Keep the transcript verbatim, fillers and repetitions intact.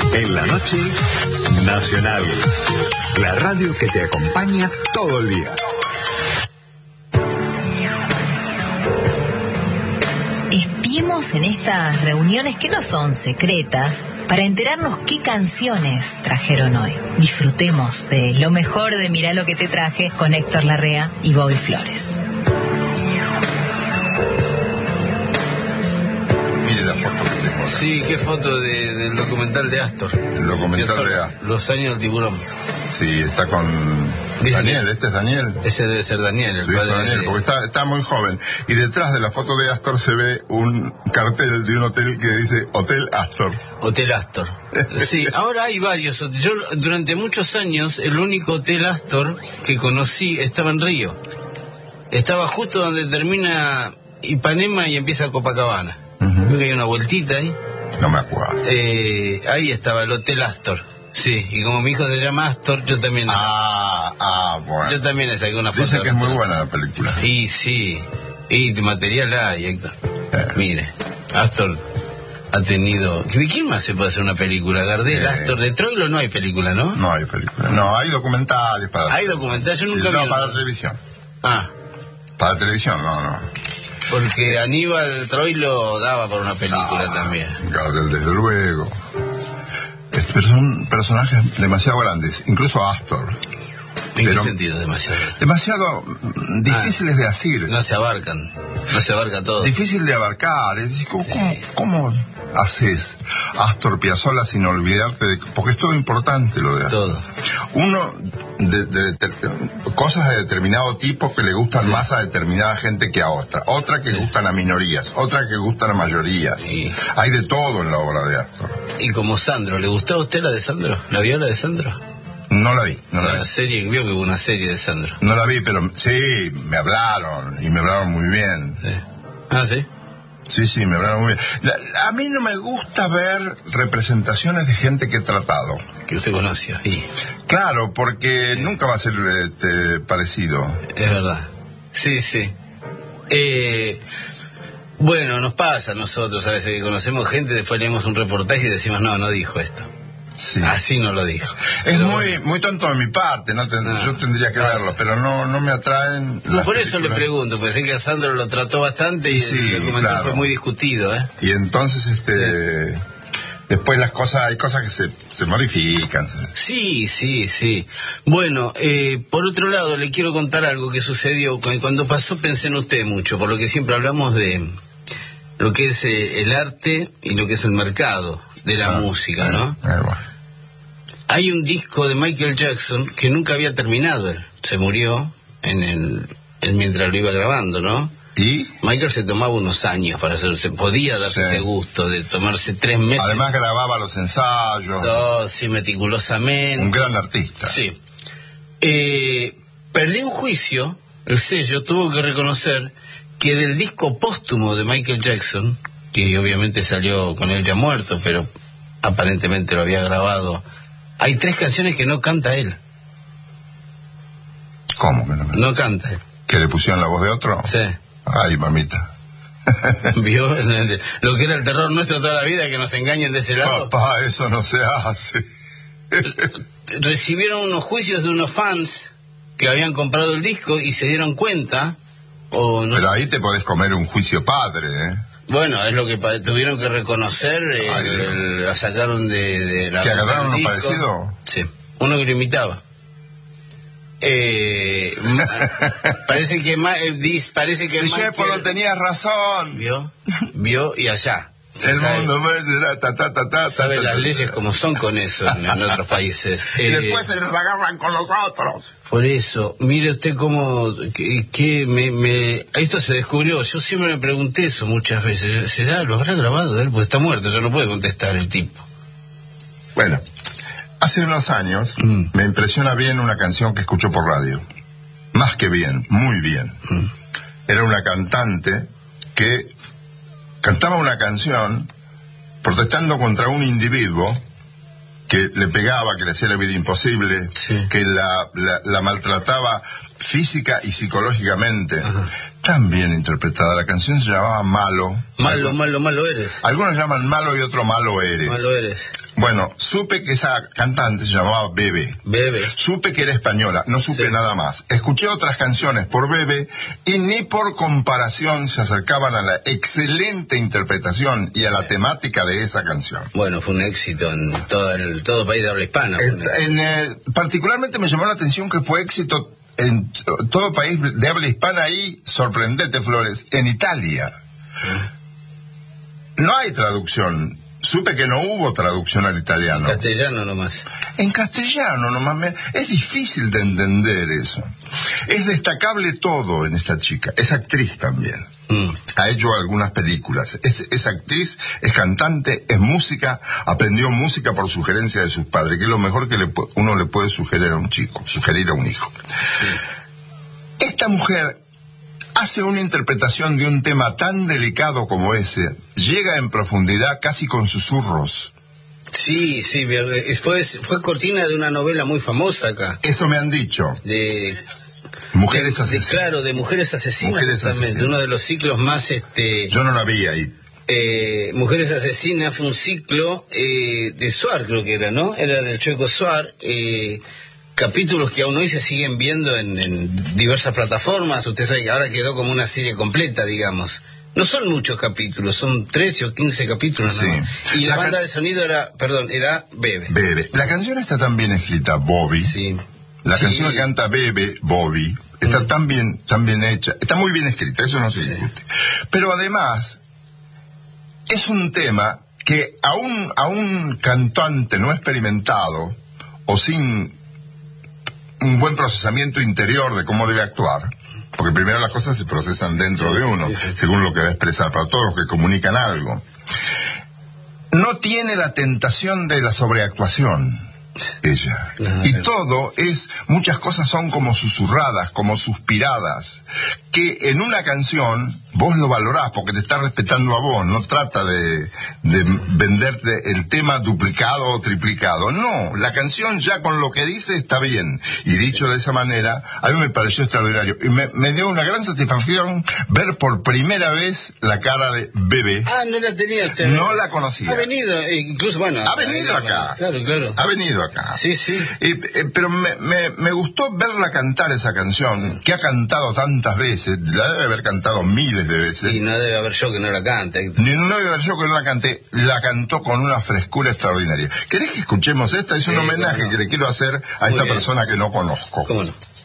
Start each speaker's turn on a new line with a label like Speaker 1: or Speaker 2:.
Speaker 1: En la noche, Nacional. La radio que te acompaña todo el día.
Speaker 2: Espiemos en estas reuniones que no son secretas para enterarnos qué canciones trajeron hoy. Disfrutemos de lo mejor de Mirá lo que te traje con Héctor Larrea y Bobby Flores.
Speaker 3: Mire la foto que tengo.
Speaker 4: Sí, qué foto de, del documental de Astor.
Speaker 3: El documental de Astor.
Speaker 4: Los años del tiburón.
Speaker 3: Sí, está con Daniel, este es Daniel.
Speaker 4: Ese debe ser Daniel, el
Speaker 3: sí,
Speaker 4: padre
Speaker 3: Daniel,
Speaker 4: de...
Speaker 3: porque está, está muy joven. Y detrás de la foto de Astor se ve un cartel de un hotel que dice Hotel Astor.
Speaker 4: Hotel Astor. Sí, ahora hay varios. Yo durante muchos años el único Hotel Astor que conocí estaba en Río. Estaba justo donde termina Ipanema y empieza Copacabana. Uh-huh. Creo que hay una vueltita ahí.
Speaker 3: No me acuerdo.
Speaker 4: Eh, ahí estaba el Hotel Astor. Sí, y como mi hijo se llama Astor, yo también...
Speaker 3: Ah, ah, bueno.
Speaker 4: Yo también le saqué una foto.
Speaker 3: Dicen que es muy buena la película.
Speaker 4: Y sí, y material hay, Héctor. Eh. Mire, Astor ha tenido... ¿De quién más se puede hacer una película? Gardel, eh. Astor, de Troilo no hay película, ¿no?
Speaker 3: No hay película. No, hay documentales para...
Speaker 4: ¿Hay documentales? Yo nunca
Speaker 3: sí,
Speaker 4: vi...
Speaker 3: No, para la televisión.
Speaker 4: Ah.
Speaker 3: Para la televisión, no, no.
Speaker 4: Porque Aníbal Troilo daba por una película ah, también.
Speaker 3: Gardel, desde luego. Pero son personajes demasiado grandes, incluso Astor.
Speaker 4: ¿En qué sentido demasiado?
Speaker 3: Demasiado difíciles ah, de asir.
Speaker 4: No se abarcan, no se abarca todo.
Speaker 3: Difícil de abarcar, es decir, ¿cómo, cómo, cómo haces Astor Piazzolla sin olvidarte de...? Porque es todo importante lo de Astor.
Speaker 4: Todo.
Speaker 3: Uno, de, de, de, cosas de determinado tipo que le gustan sí. más a determinada gente que a otra. Otra que sí. gustan a minorías, otra que gustan a mayorías. Sí. Hay de todo en la obra de Astor.
Speaker 4: Y como Sandro, ¿le gustó a usted la de Sandro? ¿La vio la de Sandro?
Speaker 3: No la vi, no la,
Speaker 4: la
Speaker 3: vi.
Speaker 4: serie, vio que hubo una serie de Sandro.
Speaker 3: No la vi, pero sí, me hablaron, y me hablaron muy bien.
Speaker 4: Sí. Ah, ¿sí?
Speaker 3: Sí, sí, me hablaron muy bien. La, a mí no me gusta ver representaciones de gente que he tratado.
Speaker 4: Que usted conoce, sí.
Speaker 3: Claro, porque sí. nunca va a ser este, parecido.
Speaker 4: Es verdad. Sí, sí. Eh... Bueno, nos pasa a nosotros a veces que conocemos gente, después leemos un reportaje y decimos, no, no dijo esto.
Speaker 3: Sí.
Speaker 4: Así no lo dijo.
Speaker 3: Es pero muy bueno. muy tonto de mi parte, no, ten, no. yo tendría que verlo, pero no no me atraen.
Speaker 4: No, por eso películas. Le pregunto, porque sé que a Sandro lo trató bastante y sí, el documental claro. fue muy discutido, ¿eh?
Speaker 3: Y entonces, este... Sí. Después las cosas, hay cosas que se, se modifican.
Speaker 4: Sí, sí, sí. Bueno, eh, por otro lado, le quiero contar algo que sucedió. Cuando pasó pensé en usted mucho, por lo que siempre hablamos de lo que es eh, el arte y lo que es el mercado de la ah, música, ¿no?
Speaker 3: Eh, bueno.
Speaker 4: Hay un disco de Michael Jackson que nunca había terminado él. Se murió en el, en mientras lo iba grabando, ¿no?
Speaker 3: ¿Y?
Speaker 4: Michael se tomaba unos años para hacerlo, se podía darse sí. ese gusto de tomarse tres meses.
Speaker 3: Además grababa los ensayos.
Speaker 4: Todo, sí, meticulosamente.
Speaker 3: Un gran artista.
Speaker 4: Sí. Eh, perdió un juicio, el sello tuvo que reconocer que del disco póstumo de Michael Jackson, que obviamente salió con él ya muerto, pero aparentemente lo había grabado, hay tres canciones que no canta él.
Speaker 3: ¿Cómo que no canta?
Speaker 4: No canta él.
Speaker 3: ¿Que le pusieron la voz de otro?
Speaker 4: Sí.
Speaker 3: Ay, mamita.
Speaker 4: ¿Vio? Lo que era el terror nuestro toda la vida, que nos engañen de ese lado.
Speaker 3: Papá, eso no se hace.
Speaker 4: Recibieron unos juicios de unos fans que habían comprado el disco y se dieron cuenta. O no
Speaker 3: Pero
Speaker 4: sé.
Speaker 3: ahí te podés comer un juicio padre, ¿eh?
Speaker 4: Bueno, es lo que pa- tuvieron que reconocer. Eh,
Speaker 3: Ay,
Speaker 4: el, el, la sacaron de, de la.
Speaker 3: ¿Que agarraron uno
Speaker 4: disco.
Speaker 3: parecido?
Speaker 4: Sí, uno que lo imitaba. Eh, parece que ma, eh, dis, parece que
Speaker 3: Discépolo, tenías razón.
Speaker 4: Vio, vio y allá.
Speaker 3: El
Speaker 4: sabe,
Speaker 3: mundo me ta, ta, ta, ta,
Speaker 4: sabe
Speaker 3: ta,
Speaker 4: las
Speaker 3: ta,
Speaker 4: leyes
Speaker 3: ta.
Speaker 4: como son con eso en, en otros países.
Speaker 3: Y
Speaker 4: eh,
Speaker 3: después se les agarran con los otros.
Speaker 4: Por eso, mire usted cómo que, que me, me esto se descubrió. Yo siempre me pregunté eso muchas veces. ¿Será? ¿Lo habrá grabado él? Porque está muerto, ya no puede contestar el tipo.
Speaker 3: Bueno, hace unos años mm. me impresiona bien una canción que escucho por radio. Más que bien, muy bien. Mm. Era una cantante que cantaba una canción protestando contra un individuo que le pegaba, que le hacía la vida imposible, sí. que la, la, la maltrataba física y psicológicamente.
Speaker 4: Ajá.
Speaker 3: Tan bien interpretada. La canción se llamaba Malo.
Speaker 4: Malo, malo, malo eres.
Speaker 3: Algunos llaman Malo y otro Malo eres.
Speaker 4: Malo eres.
Speaker 3: Bueno, supe que esa cantante se llamaba Bebe.
Speaker 4: Bebe.
Speaker 3: Supe que era española, no supe sí. nada más. Escuché otras canciones por Bebe y ni por comparación se acercaban a la excelente interpretación y a la temática de esa canción.
Speaker 4: Bueno, fue un éxito en todo el todo país de habla hispana.
Speaker 3: En, en, eh, particularmente me llamó la atención que fue éxito en todo país de habla hispana y, sorprendente, Flores, en Italia. No hay traducción. Supe que no hubo traducción al italiano.
Speaker 4: En castellano nomás.
Speaker 3: En castellano nomás. Me... Es difícil de entender eso. Es destacable todo en esta chica. Es actriz también. Mm. Ha hecho algunas películas. Es, es actriz, es cantante, es música. Aprendió música por sugerencia de sus padres, que es lo mejor que le, uno le puede sugerir a un chico, sugerir a un hijo. Sí. Esta mujer hace una interpretación de un tema tan delicado como ese, llega en profundidad casi con susurros.
Speaker 4: Sí, sí, fue, fue cortina de una novela muy famosa acá.
Speaker 3: Eso me han dicho.
Speaker 4: De...
Speaker 3: Mujeres
Speaker 4: de,
Speaker 3: asesinas.
Speaker 4: De, claro, de Mujeres Asesinas.
Speaker 3: Mujeres asesinas.
Speaker 4: Uno de los ciclos más... este
Speaker 3: Yo no la vi ahí.
Speaker 4: Eh, Mujeres Asesinas fue un ciclo eh, de Suar, creo que era, ¿no? Era del Chueco Suar. Eh, capítulos que aún hoy se siguen viendo en, en diversas plataformas. Usted sabe que ahora quedó como una serie completa, digamos. No son muchos capítulos, son trece o quince capítulos.
Speaker 3: Sí.
Speaker 4: ¿No? Y la, la banda
Speaker 3: can...
Speaker 4: de sonido era, perdón, era Bebe.
Speaker 3: Bebe. La canción está tan bien escrita, Bobby.
Speaker 4: Sí.
Speaker 3: La
Speaker 4: sí.
Speaker 3: canción que canta Bebe, Bobby, está mm. tan bien, tan bien hecha, está muy bien escrita, eso no se discute. Sí. Pero además, es un tema que a un, a un cantante no experimentado o sin un buen procesamiento interior de cómo debe actuar, porque primero las cosas se procesan dentro de uno, sí, sí. según lo que va a expresar, para todos los que comunican algo. No tiene la tentación de la sobreactuación, ella. Y todo es, muchas cosas son como susurradas, como suspiradas, que en una canción vos lo valorás porque te está respetando a vos, no trata de, de venderte el tema duplicado o triplicado. No, la canción ya con lo que dice está bien. Y dicho de esa manera, a mí me pareció extraordinario. Y me, me dio una gran satisfacción ver por primera vez la cara de Bebe.
Speaker 4: Ah, no la tenía usted.
Speaker 3: No la conocía.
Speaker 4: Ha venido, eh, incluso, bueno.
Speaker 3: Ha venido acá.
Speaker 4: Claro, claro.
Speaker 3: Ha venido acá.
Speaker 4: Sí, sí.
Speaker 3: Eh, eh, pero me, me, me gustó verla cantar esa canción, que ha cantado tantas veces, la debe haber cantado miles de veces.
Speaker 4: Y no debe haber yo que no la cante.
Speaker 3: Ni no debe haber yo que no la cante, la cantó con una frescura extraordinaria. ¿Querés que escuchemos esta? Es un sí, homenaje no. que le quiero hacer a Muy esta bien. persona que no conozco.
Speaker 4: ¿Cómo no?